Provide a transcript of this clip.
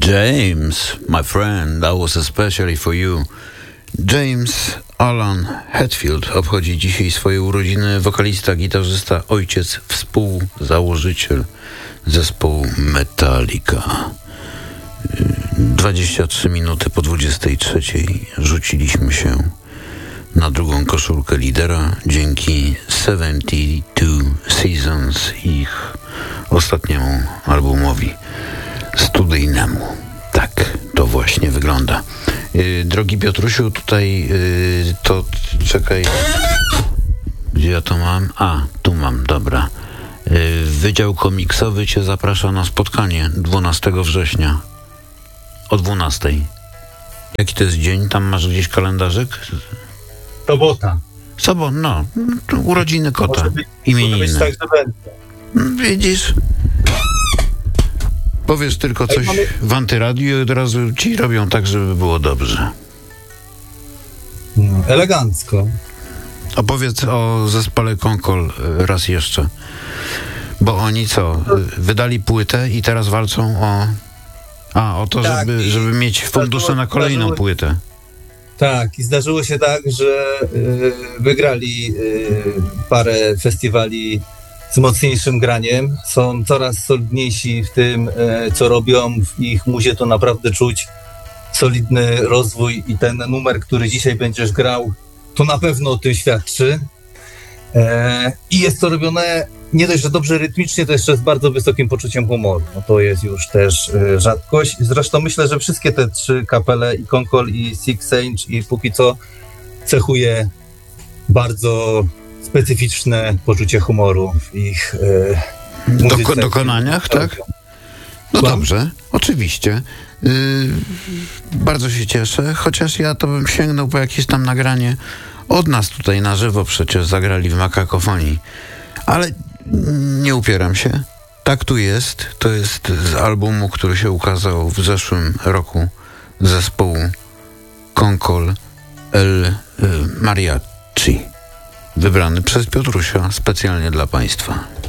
James, my friend, that was especially for you. James Alan Hetfield obchodzi dzisiaj swoje urodziny. Wokalista, gitarzysta, ojciec, współzałożyciel zespołu Metallica. 23 minuty po 23 rzuciliśmy się na drugą koszulkę lidera dzięki 72 Seasons, ich ostatniemu albumowi studyjnemu. Tak to właśnie wygląda. Drogi Piotrusiu, tutaj to czekaj. Gdzie ja to mam? A, tu mam, dobra. Wydział Komiksowy cię zaprasza na spotkanie 12 września o 12. Jaki to jest dzień? Tam masz gdzieś kalendarzyk? Sobota. No. Urodziny kota. Imieniny. Może być tak, że będę. Widzisz? Powiesz tylko coś w antyradiu i od razu ci robią tak, żeby było dobrze. No, elegancko. Opowiedz o zespole Konkol raz jeszcze. Bo oni co? Wydali płytę i teraz walczą o to, tak, żeby mieć fundusze na kolejną płytę. Tak, i zdarzyło się tak, że wygrali parę festiwali z mocniejszym graniem. Są coraz solidniejsi w tym, co robią. W ich muzie to naprawdę czuć solidny rozwój i ten numer, który dzisiaj będziesz grał, to na pewno o tym świadczy. I jest to robione nie dość, że dobrze rytmicznie, to jeszcze z bardzo wysokim poczuciem humoru. No to jest już też rzadkość. Zresztą myślę, że wszystkie te trzy kapele, i Konkol, i Six Sense, i Póki Co, cechuje bardzo specyficzne poczucie humoru w ich dokonaniach, tak? No dobrze, oczywiście. Bardzo się cieszę, chociaż ja to bym sięgnął po jakieś tam nagranie od nas tutaj na żywo, przecież zagrali w Makakofonii. Ale nie upieram się. Tak tu jest. To jest z albumu, który się ukazał w zeszłym roku, zespołu Konkol El Mariachi. Wybrany przez Piotrusia specjalnie dla Państwa.